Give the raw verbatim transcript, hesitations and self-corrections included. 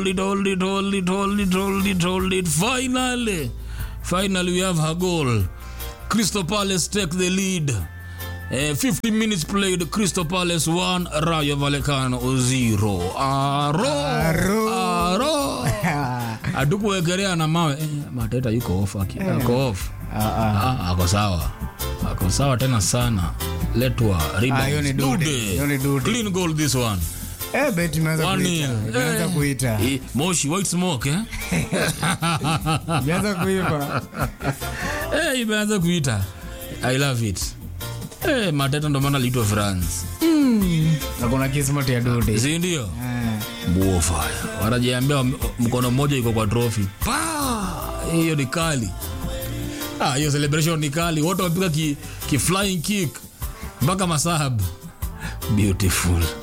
it, hold it, hold it, hold it, hold it, hold it. Finally, finally we have a goal. Crystal Palace take the lead. Uh, fifty minutes played, Crystal Palace one, Rayo Vallecano zero. Aro, aro, aro. Atukuwekelea na mawe. Eh, Mateta yuko off, ako off. Ah, ako sawa. Ako sawa tena sana. Letwa, rebound. Dude. Clean goal this one. Eh, bet imeanza kuita. Imeanza kuita. Moshi, white smoke, eh? Imeanza kuiva. Eh, imeanza kuita. I love it. Eh, Mateta ndo maana litwa France. Mm. Na kuna kismat ya dude. Si ndio? Eh. Buo fire. Wanajiambia mkono mmoja iko kwa trophy. Pa! Hiyo ni kali. Ah, hiyo celebration ni kali. Wote wapiga ki, ki flying kick mpaka masahab. Beautiful.